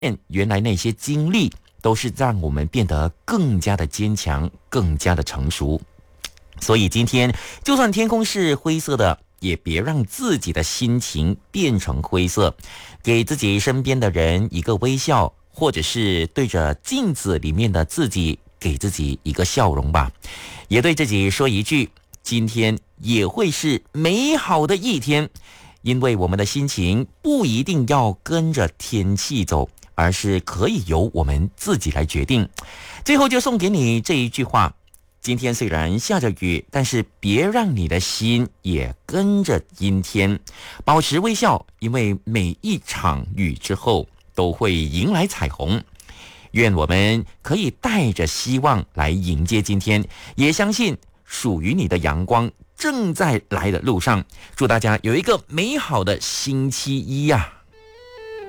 原来那些经历都是让我们变得更加的坚强，更加的成熟。所以今天就算天空是灰色的，也别让自己的心情变成灰色，给自己身边的人一个微笑，或者是对着镜子里面的自己给自己一个笑容吧，也对自己说一句，今天也会是美好的一天。因为我们的心情不一定要跟着天气走，而是可以由我们自己来决定。最后就送给你这一句话，今天虽然下着雨，但是别让你的心也跟着阴天，保持微笑，因为每一场雨之后都会迎来彩虹。愿我们可以带着希望来迎接今天，也相信属于你的阳光正在来的路上。祝大家有一个美好的星期一呀！